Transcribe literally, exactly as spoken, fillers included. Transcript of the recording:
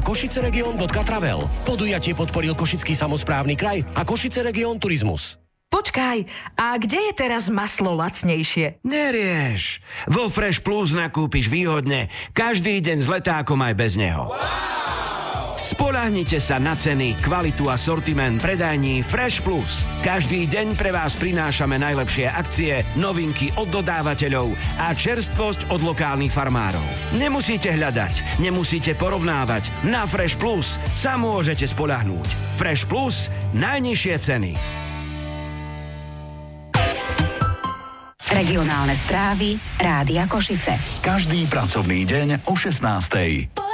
košiceregion bodka travel. Podujatie podporil Košický samosprávny kraj a Košice Región Turizmus. Počkaj, a kde je teraz maslo lacnejšie? Nerieš. Vo Fresh Plus nakúpiš výhodne každý deň s letákom aj bez neho. Spoľahnite sa na ceny, kvalitu a sortiment predajní Fresh Plus. Každý deň pre vás prinášame najlepšie akcie, novinky od dodávateľov a čerstvosť od lokálnych farmárov. Nemusíte hľadať, nemusíte porovnávať. Na Fresh Plus sa môžete spoľahnúť. Fresh Plus, najnižšie ceny. Regionálne správy Rádia Košice. Každý pracovný deň o šestnástej.